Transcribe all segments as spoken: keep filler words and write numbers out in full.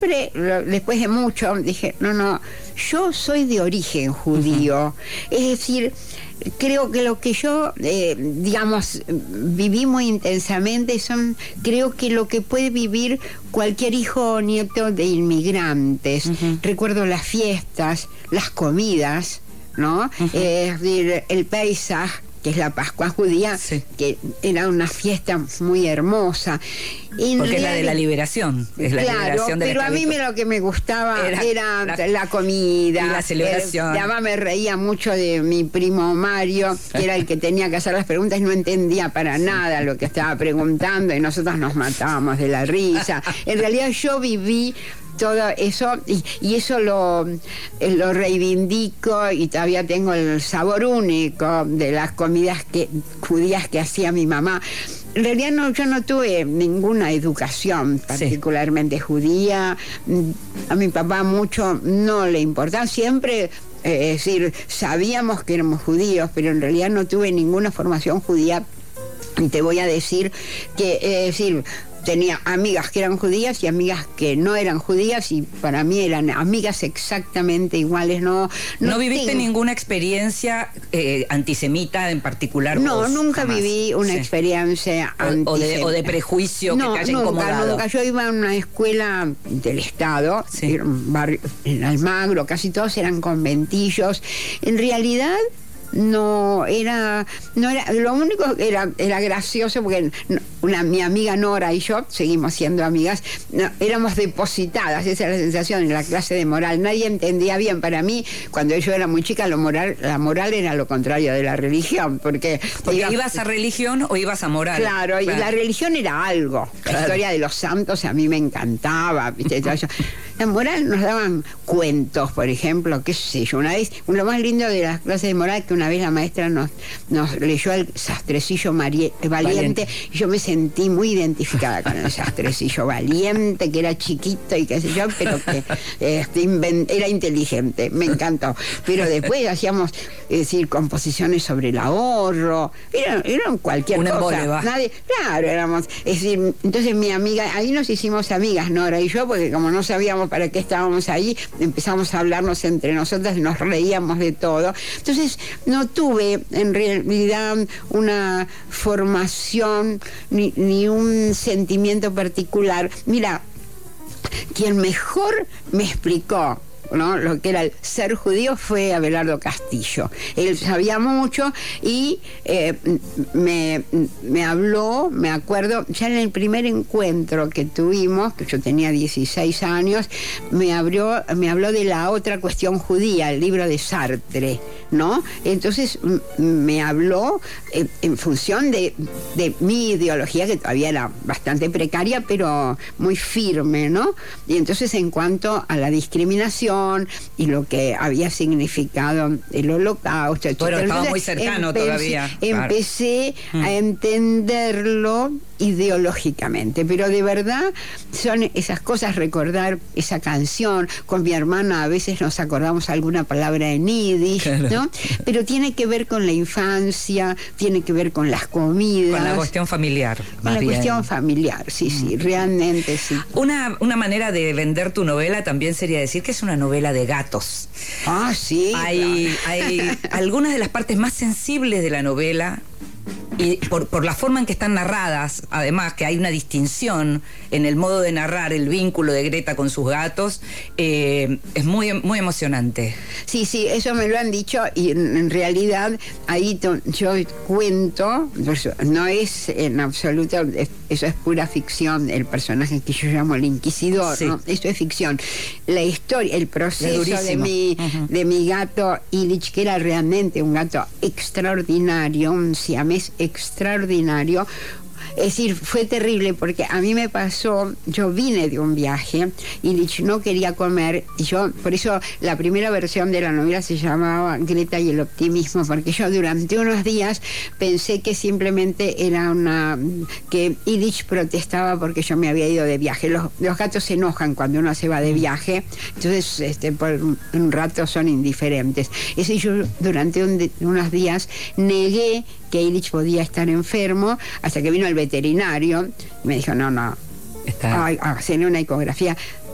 siempre, después de mucho, dije, no, no, yo soy de origen judío. Uh-huh. Es decir, creo que lo que yo, eh, digamos, viví muy intensamente son, creo que lo que puede vivir cualquier hijo o nieto de inmigrantes. Uh-huh. Recuerdo las fiestas, las comidas, ¿no? Uh-huh. eh, es decir, el Pesaj, que es la Pascua judía, sí, que era una fiesta muy hermosa. En Porque es la de la liberación. Es la claro, liberación de pero la a mí me, lo que me gustaba era, era la, la comida. Y la celebración. El, además me reía mucho de mi primo Mario, que era el que tenía que hacer las preguntas y no entendía para nada lo que estaba preguntando y nosotros nos matábamos de la risa. En realidad yo viví todo eso, y, y eso lo, lo reivindico, y todavía tengo el sabor único de las comidas que, judías que hacía mi mamá. En realidad no, yo no tuve ninguna educación particularmente sí. judía. A mi papá mucho no le importaba, siempre, eh, es decir, sabíamos que éramos judíos, pero en realidad no tuve ninguna formación judía. Y te voy a decir que, es decir, tenía amigas que eran judías y amigas que no eran judías, y para mí eran amigas exactamente iguales. No, no, ¿No viviste tengo... ninguna experiencia eh, antisemita en particular? No, vos, nunca jamás. viví una sí. experiencia o, antisemita. O de, o de prejuicio no, que te haya nunca, incomodado. Nunca, yo iba a una escuela del Estado, sí. un barrio, en Almagro, casi todos eran conventillos. En realidad no era, no era, lo único que era, era gracioso porque una, mi amiga Nora y yo, seguimos siendo amigas, no, éramos depositadas, esa era la sensación en la clase de moral. Nadie entendía bien. Para mí, cuando yo era muy chica, lo moral, la moral era lo contrario de la religión, porque... Porque iba, ibas a religión o ibas a moral. Claro, claro. Y la religión era algo. Claro. La historia de los santos a mí me encantaba, ¿viste? La moral nos daban cuentos, por ejemplo, qué sé yo. Una vez, lo más lindo de las clases de moral, que una vez la maestra nos, nos leyó el sastrecillo Marie, valiente, valiente, y yo me sentí muy identificada con el sastrecillo valiente, que era chiquito y qué sé yo, pero que este, invent, era inteligente, me encantó. Pero después hacíamos, es decir, composiciones sobre el ahorro, eran, eran cualquier Una cosa. Embole, Nadie, claro, éramos, es decir, entonces mi amiga, ahí nos hicimos amigas, Nora y yo, porque como no sabíamos para qué estábamos ahí, empezamos a hablarnos entre nosotras y nos reíamos de todo. Entonces, no tuve en realidad una formación ni, ni un sentimiento particular. Mira, quien mejor me explicó, ¿no?, lo que era el ser judío fue Abelardo Castillo. Él sabía mucho y eh, me, me habló, me acuerdo, ya en el primer encuentro que tuvimos, que yo tenía dieciséis años, me habló, me habló de la otra cuestión judía, el libro de Sartre, ¿no? Entonces me habló eh, en función de, de mi ideología, que todavía era bastante precaria, pero muy firme, ¿no? Y entonces, en cuanto a la discriminación y lo que había significado el holocausto, bueno, estaba muy cercano empecé, todavía. Empecé claro. a entenderlo ideológicamente, pero de verdad son esas cosas, recordar esa canción. Con mi hermana a veces nos acordamos alguna palabra en yiddish, claro. ¿no? Pero tiene que ver con la infancia, tiene que ver con las comidas. Con la cuestión familiar. Con la bien. cuestión familiar, sí, sí, realmente sí. Una, una manera de vender tu novela también sería decir que es una novela de gatos. Ah, sí. Hay, claro. hay algunas de las partes más sensibles de la novela, y por, por la forma en que están narradas, además que hay una distinción en el modo de narrar el vínculo de Greta con sus gatos, eh, es muy, muy emocionante. Sí, sí, eso me lo han dicho, y en, en realidad ahí to, yo cuento, no es en absoluto, es, eso es pura ficción, el personaje que yo llamo el Inquisidor, sí. ¿no? Eso es ficción. La historia, el proceso de mi, uh-huh. de mi gato Illich, que era realmente un gato extraordinario, un siamés extraordinario. Es decir, fue terrible porque a mí me pasó, yo vine de un viaje y no quería comer, y yo, por eso la primera versión de la novela se llamaba Greta y el optimismo, porque yo durante unos días pensé que simplemente era una, que Illich protestaba porque yo me había ido de viaje. Los, los gatos se enojan cuando uno se va de viaje, entonces este, por un rato son indiferentes. Es decir, yo durante un, unos días negué que Illich podía estar enfermo, hasta que vino el veterinario y me dijo, no, no, Está... Ay, hacerle una ecografía.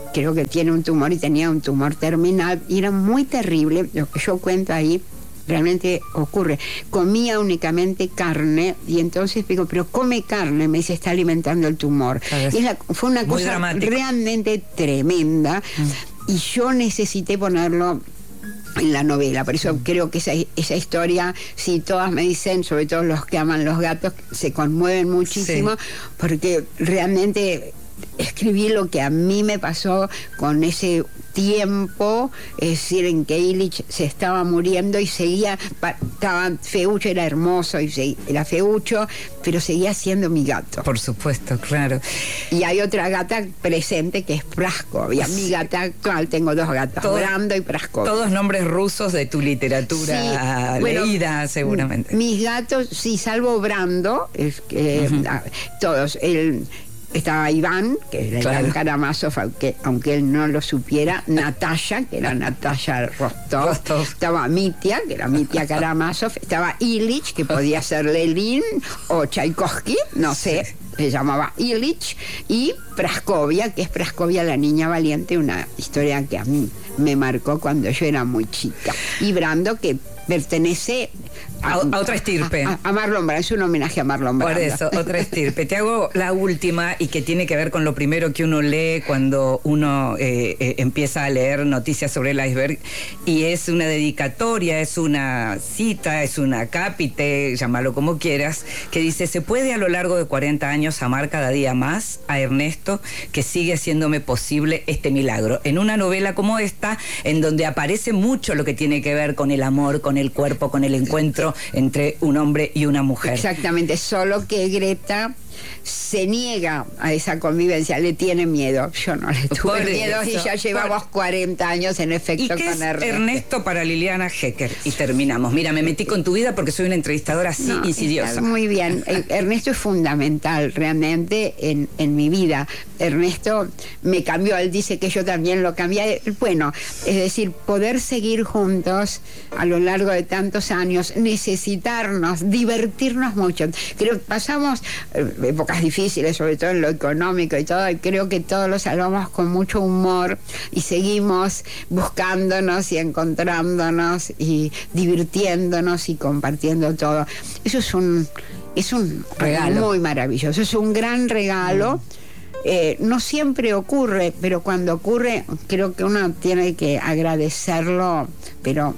creo que tiene un tumor y tenía un tumor terminal, y era muy terrible. Lo que yo cuento ahí realmente ocurre. Comía únicamente carne, y entonces digo, pero come carne, me dice, está alimentando el tumor. Y es la, fue una cosa dramático. Realmente tremenda, mm. y yo necesité ponerlo en la novela, por eso creo que esa, esa historia, si todas me dicen, sobre todo los que aman los gatos, se conmueven muchísimo, sí. porque realmente escribí lo que a mí me pasó con ese tiempo, es decir, en que Illich se estaba muriendo y seguía, estaba feucho, era hermoso, y se, era feucho, pero seguía siendo mi gato. Por supuesto, claro. Y hay otra gata presente que es Praskovia, mi gata actual, tengo dos gatos, Todo, Brando y Praskovia. Todos nombres rusos de tu literatura sí, leída, bueno, seguramente. Mis gatos, sí, salvo Brando, es que uh-huh. todos, el... Estaba Iván, que era claro. Iván Karamazov, aunque, aunque él no lo supiera, Natasha, que era Natasha Rostov, Rostov. Estaba Mitya, que era Mitya Karamazov, estaba Illich, que podía ser Lenin o Tchaikovsky, no sé, sí. se llamaba Illich, y Praskovia, que es Praskovia la niña valiente, una historia que a mí me marcó cuando yo era muy chica. Y Brando, que pertenece a, a otra estirpe. A, a, a Marlon Brando, es un homenaje a Marlon Brando. Por eso, otra estirpe. Te hago la última, y que tiene que ver con lo primero que uno lee cuando uno eh, eh, empieza a leer noticias sobre el iceberg, y es una dedicatoria, es una cita, es una cápite, llámalo como quieras, que dice: se puede a lo largo de cuarenta años amar cada día más a Ernesto, que sigue haciéndome posible este milagro. En una novela como esta, en donde aparece mucho lo que tiene que ver con el amor, con el cuerpo, con el encuentro entre un hombre y una mujer. Exactamente, solo que Greta se niega a esa convivencia, le tiene miedo. Yo no le tuve Por miedo eso. Y ya llevamos Por... cuarenta años en efecto ¿Y qué con es Ernesto? Ernesto para Liliana Hecker? Y terminamos. Mira, me metí con tu vida porque soy una entrevistadora así no, insidiosa. Muy bien. Ernesto es fundamental realmente en, en mi vida. Ernesto me cambió, él dice que yo también lo cambié. Bueno, es decir, poder seguir juntos a lo largo de tantos años, necesitarnos, divertirnos mucho. Creo que pasamos eh, épocas difíciles, sobre todo en lo económico y todo, y creo que todos lo salvamos con mucho humor y seguimos buscándonos y encontrándonos y divirtiéndonos y compartiendo todo. Eso es un, es un regalo muy maravilloso, es un gran regalo. Mm. Eh, no siempre ocurre, pero cuando ocurre creo que uno tiene que agradecerlo, pero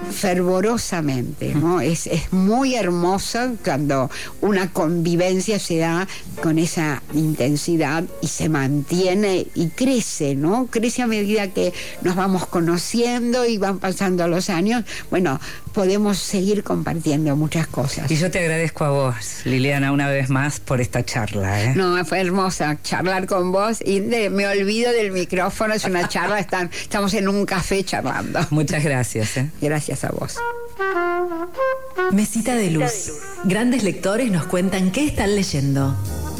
fervorosamente, ¿no? Es, es muy hermoso cuando una convivencia se da con esa intensidad y se mantiene y crece, ¿no? Crece a medida que nos vamos conociendo y van pasando los años. Bueno, podemos seguir compartiendo muchas cosas. Y yo te agradezco a vos, Liliana, una vez más por esta charla, ¿eh? No, fue hermosa charlar con vos y de, me olvido del micrófono, es una charla, están, estamos en un café charlando. Muchas gracias, ¿eh? Gracias a vos. Mesita de luz. Grandes lectores nos cuentan qué están leyendo.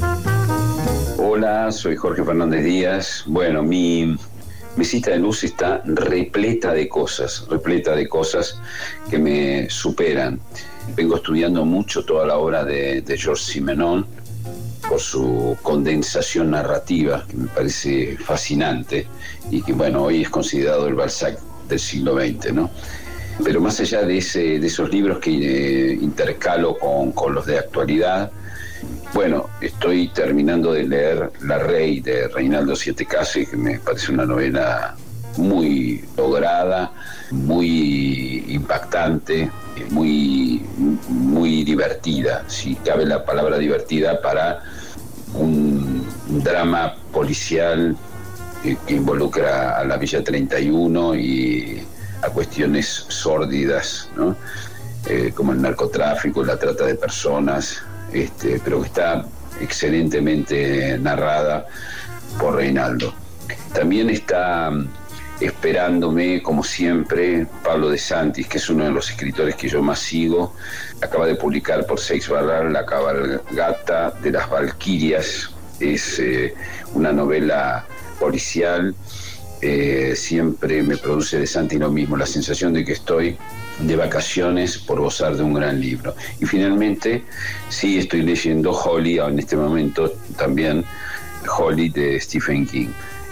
Hola, soy Jorge Fernández Díaz. Bueno, mi mesita de luz está repleta de cosas, repleta de cosas que me superan. Vengo estudiando mucho toda la obra de, de Georges Simenon, por su condensación narrativa, que me parece fascinante, y que, bueno, hoy es considerado el Balzac del siglo veinte, ¿no? Pero más allá de, ese, de esos libros que eh, intercalo con, con los de actualidad, bueno, estoy terminando de leer La Rey de Reinaldo Siete Cases, que me parece una novela muy lograda, muy impactante, muy, muy divertida, si cabe la palabra divertida, para un drama policial que, que involucra a la Villa treinta y uno y a cuestiones sórdidas, ¿no? Eh, como el narcotráfico, la trata de personas, este, pero que está excelentemente narrada por Reinaldo. También está esperándome, como siempre, Pablo de Santis, que es uno de los escritores que yo más sigo. Acaba de publicar por Seix Barral La cabalgata de las Valquirias. Es eh, una novela policial. Eh, siempre me produce de Santis lo mismo, la sensación de que estoy de vacaciones por gozar de un gran libro. Y finalmente, sí, estoy leyendo Holly en este momento también, Holly de Stephen King.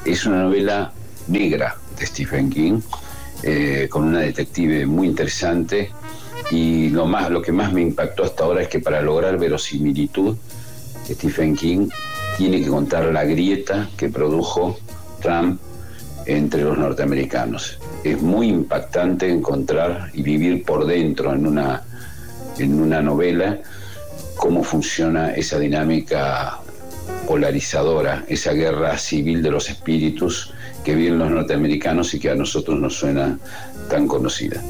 Es una novela negra de Stephen King, eh, con una detective muy interesante, y lo, más, lo que más me impactó hasta ahora es que para lograr verosimilitud, Stephen King tiene que contar la grieta que produjo Trump entre los norteamericanos. Es muy impactante encontrar y vivir por dentro en una, en una novela cómo funciona esa dinámica polarizadora, esa guerra civil de los espíritus que viven los norteamericanos y que a nosotros nos suena tan conocida.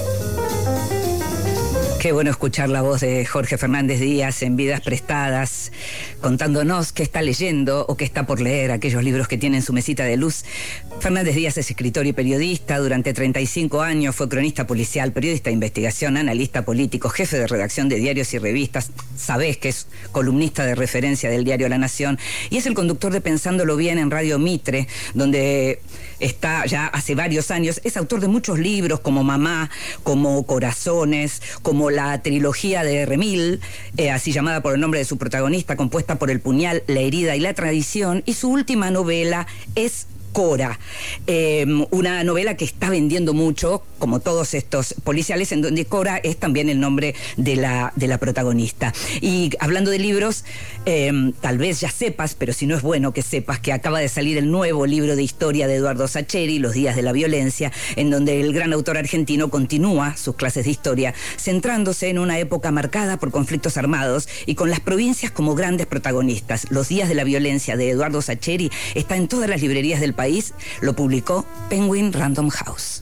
Qué bueno escuchar la voz de Jorge Fernández Díaz en Vidas Prestadas, contándonos qué está leyendo o qué está por leer, aquellos libros que tienen su mesita de luz. Fernández Díaz es escritor y periodista. Durante treinta y cinco años fue cronista policial, periodista de investigación, analista político, jefe de redacción de diarios y revistas. Sabés que es columnista de referencia del diario La Nación y es el conductor de Pensándolo Bien en Radio Mitre, donde está ya hace varios años. Es autor de muchos libros como Mamá, como Corazones, como la trilogía de Remil, eh, así llamada por el nombre de su protagonista, compuesta por El puñal, la herida y la tradición, y su última novela es Cora, eh, una novela que está vendiendo mucho, como todos estos policiales, en donde Cora es también el nombre de la, de la protagonista. Y hablando de libros, eh, tal vez ya sepas, pero si no es bueno que sepas, que acaba de salir el nuevo libro de historia de Eduardo Sacheri, Los días de la violencia, en donde el gran autor argentino continúa sus clases de historia, centrándose en una época marcada por conflictos armados y con las provincias como grandes protagonistas. Los días de la violencia de Eduardo Sacheri está en todas las librerías del país. Lo publicó Penguin Random House.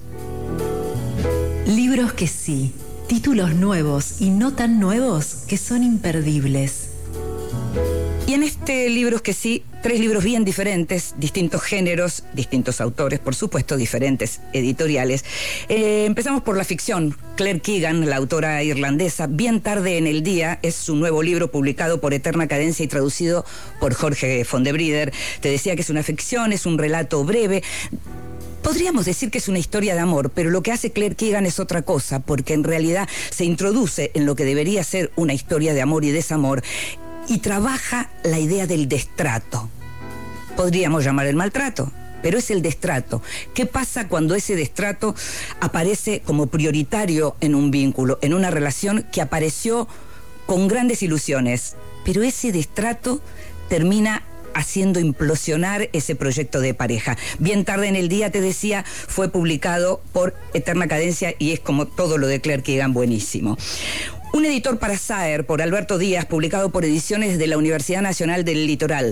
Libros que sí, títulos nuevos y no tan nuevos que son imperdibles. Y en este Libros que sí, tres libros bien diferentes, distintos géneros, distintos autores, por supuesto, diferentes editoriales. Eh, empezamos por la ficción. Claire Keegan, la autora irlandesa, Bien tarde en el día, es su nuevo libro publicado por Eterna Cadencia y traducido por Jorge Fondebrider. Te decía que es una ficción, es un relato breve. Podríamos decir que es una historia de amor, pero lo que hace Claire Keegan es otra cosa, porque en realidad se introduce en lo que debería ser una historia de amor y desamor y trabaja la idea del destrato. Podríamos llamar el maltrato, pero es el destrato. ¿Qué pasa cuando ese destrato aparece como prioritario en un vínculo, en una relación que apareció con grandes ilusiones, pero ese destrato termina haciendo implosionar ese proyecto de pareja? Bien tarde en el día, te decía, fue publicado por Eterna Cadencia y es, como todo lo de Claire Keegan, buenísimo. Un editor para Saer, por Alberto Díaz, publicado por Ediciones de la Universidad Nacional del Litoral.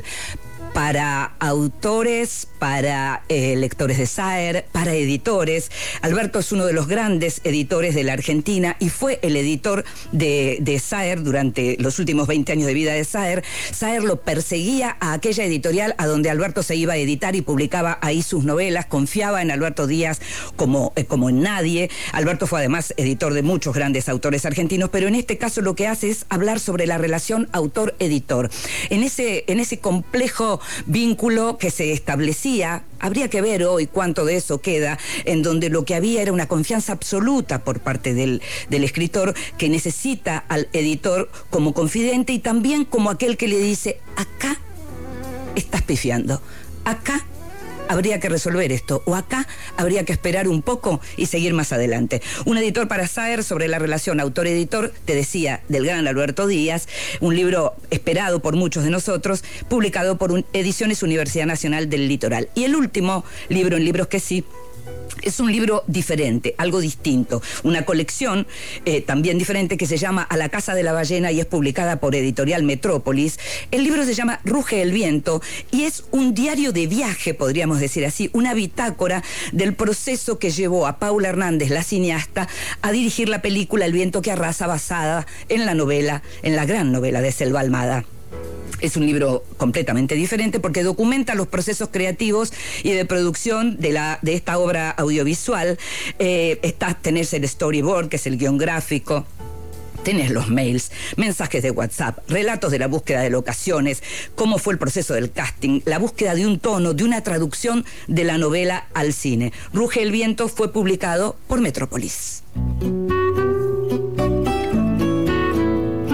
Para autores, para eh, lectores de Saer, para editores. Alberto es uno de los grandes editores de la Argentina y fue el editor de, de Saer durante los últimos veinte años de vida de Saer. Saer lo perseguía a aquella editorial a donde Alberto se iba a editar y publicaba ahí sus novelas. Confiaba en Alberto Díaz como, eh, como en nadie. Alberto fue además editor de muchos grandes autores argentinos, pero en este caso lo que hace es hablar sobre la relación autor-editor. En ese, en ese complejo vínculo que se establecía, habría que ver hoy cuánto de eso queda, en donde lo que había era una confianza absoluta por parte del, del escritor, que necesita al editor como confidente y también como aquel que le dice: acá estás pifiando, acá habría que resolver esto, o acá habría que esperar un poco y seguir más adelante. Un editor para Saer sobre la relación autor-editor, te decía, del gran Alberto Díaz, un libro esperado por muchos de nosotros, publicado por un, Ediciones Universidad Nacional del Litoral. Y el último libro en Libros que sí, es un libro diferente, algo distinto, una colección eh, también diferente que se llama A la Casa de la Ballena y es publicada por Editorial Metrópolis. El libro se llama Ruge el Viento y es un diario de viaje, podríamos decir así, una bitácora del proceso que llevó a Paula Hernández, la cineasta, a dirigir la película El viento que arrasa, basada en la novela, en la gran novela de Selva Almada. Es un libro completamente diferente porque documenta los procesos creativos y de producción de, la, de esta obra audiovisual. Eh, está, tenés el storyboard, que es el guión gráfico. Tenés los mails, mensajes de WhatsApp, relatos de la búsqueda de locaciones, cómo fue el proceso del casting, la búsqueda de un tono, de una traducción de la novela al cine. Ruge el Viento fue publicado por Metrópolis.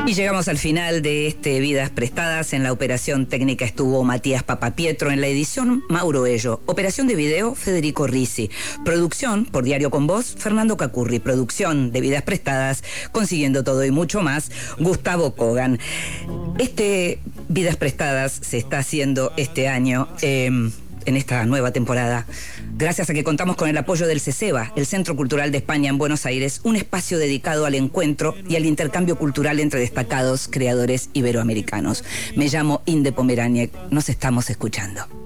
Y llegamos al final de este Vidas Prestadas. En la operación técnica estuvo Matías Papapietro, en la edición Mauro Ello, operación de video Federico Risi, producción por Diario con Voz Fernando Cacurri, producción de Vidas Prestadas, consiguiendo todo y mucho más, Gustavo Kogan. Este Vidas Prestadas se está haciendo este año, eh, en esta nueva temporada, gracias a que contamos con el apoyo del CESEBA, el Centro Cultural de España en Buenos Aires, un espacio dedicado al encuentro y al intercambio cultural entre destacados creadores iberoamericanos. Me llamo Inde Pomeraniec, nos estamos escuchando.